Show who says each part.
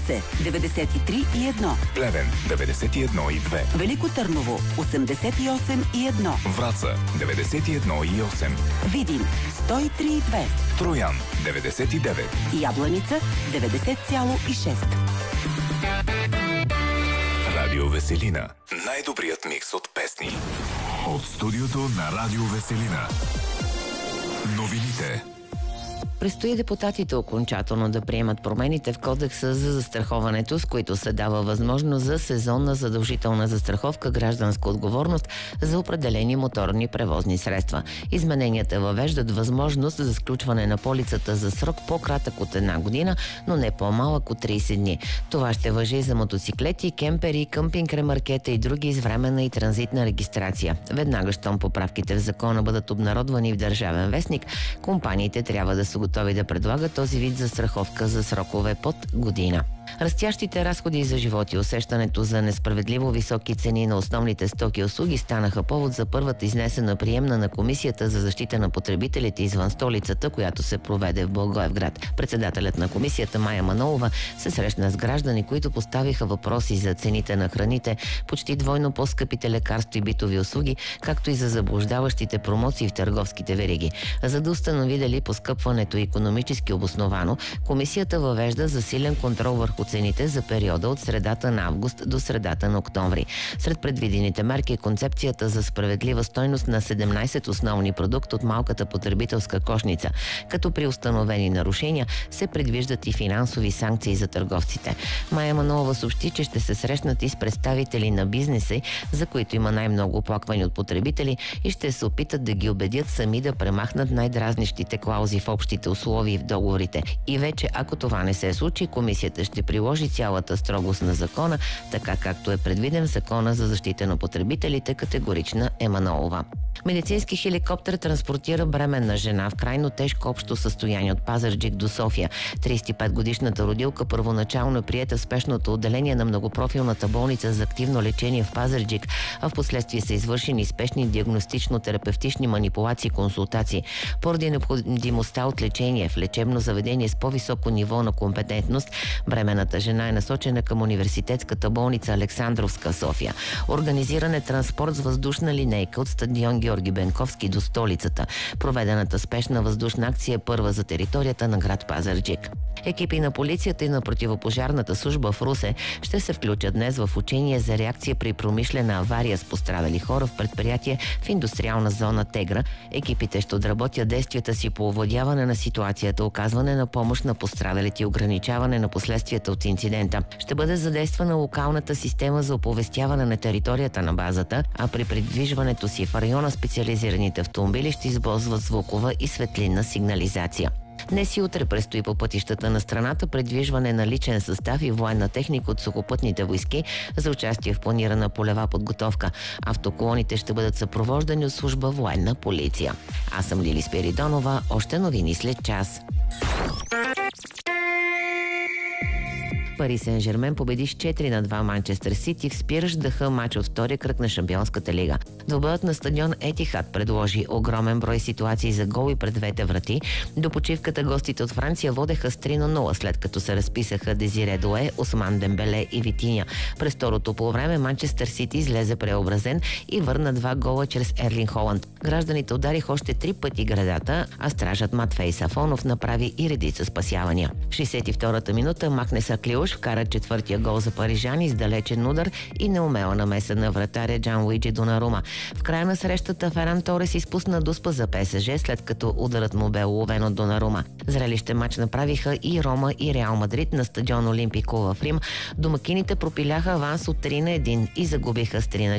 Speaker 1: Русе 93,1.
Speaker 2: Плевен 91,2.
Speaker 1: Велико Търново 88,1.
Speaker 2: Враца 91,8.
Speaker 1: Видин 103,2.
Speaker 2: Троян 99.
Speaker 1: Ябланица 90,6.
Speaker 2: Радио Веселина. Най-добрият микс от песни. От студиото на Радио Веселина. Новините.
Speaker 3: Предстои депутатите окончателно да приемат промените в Кодекса за застраховането, с които се дава възможност за сезонна задължителна застраховка гражданска отговорност за определени моторни превозни средства. Измененията въвеждат възможност за сключване на полицата за срок по-кратък от 1 година, но не по-малък от 30 дни. Това ще важи и за мотоциклети, кемпери, къмпинг ремаркета и други с временна и транзитна регистрация. Веднага, щом поправките в закона бъдат обнародвани в Държавен вестник, компаниите трябва да са готови да предлагат този вид застраховка за срокове под година. Растящите разходи за живот и усещането за несправедливо високи цени на основните стоки и услуги станаха повод за първата изнесена приемна на Комисията за защита на потребителите извън столицата, която се проведе в Благоевград. Председателят на комисията Мая Манолова се срещна с граждани, които поставиха въпроси за цените на храните, почти двойно по-скъпите лекарства и битови услуги, както и за заблуждаващите промоции в търговските вериги. За да установи дали поскъпването е икономически обосновано, комисията въвежда засилен контрол върху цените за периода от средата на август до средата на октомври. Сред предвидените мерки е концепцията за справедлива стойност на 17 основни продукта от малката потребителска кошница, като при установени нарушения се предвиждат и финансови санкции за търговците. Мая Манолова съобщи, че ще се срещнат и с представители на бизнеса, за които има най-много оплаквани от потребители, и ще се опитат да ги убедят сами да премахнат най-дразнещите клаузи в общите условия и в договорите. И вече, ако това не се случи, комисията ще приложи цялата строгост на закона, така както е предвиден в Закона за защита на потребителите, категорична е Манолова. Медицински хеликоптер транспортира бременна жена в крайно тежко общо състояние от Пазарджик до София. 35-годишната родилка първоначално е приета в спешното отделение на многопрофилната болница за активно лечение в Пазарджик, а в последствие са извършени спешни диагностично-терапевтични манипулации и консултации. Поради необходимостта от лечение в лечебно заведение с по-високо ниво на компетентност, бременната жена е насочена към университетската болница Александровска, София. Организиран е транспорт с въздушна линейка от стадион Георги Бенковски до столицата. Проведената спешна въздушна акция е първа за територията на град Пазарджик. Екипи на полицията и на противопожарната служба в Русе ще се включат днес в учение за реакция при промишлена авария с пострадали хора в предприятие в индустриална зона Тегра. Екипите ще отработят действията си по овладяване на ситуацията, оказване на помощ на пострадалите и ограничаване на последствията от инцидента. Ще бъде задействана локалната система за оповестяване на територията на базата, а при придвижването си в района специализираните автомобили ще използват звукова и светлинна сигнализация. Днес и утре предстои по пътищата на страната предвижване на личен състав и военна техника от сухопътните войски за участие в планирана полева подготовка. Автоколоните ще бъдат съпровождани от служба военна полиция. Аз съм Лили Спиридонова. Още новини след час. Пари Сен-Жермен победи с 4-2 Манчестър Сити в спиращ дъха мач от втория кръг на Шампионската лига. Двубоят на стадион Етихад предложи огромен брой ситуации за гол и пред двете врати. До почивката гостите от Франция водеха с 3-0, след като се разписаха Дезире Дуе, Осман Дембеле и Витиня. През второто полувреме Манчестър Сити излезе преобразен и върна 2 гола чрез Ерлин Холанд. Гражданите удариха още 3 пъти градата, а стражът Матфей Сафонов направи и редица спасявания. В 62-та минута Макнес Аклиуш вкара четвъртия гол за парижани с далечен удар и неумела намеса на вратаря Джан Луиджи Донарума. В края на срещата Феран Торес изпусна дуспа за ПСЖ, след като ударът му бе уловен от Донарума. Зрелище мач направиха и Рома и Реал Мадрид на стадион Олимпико в Рим. Домакините пропиляха аванс от 3-1 и загубиха с 3-4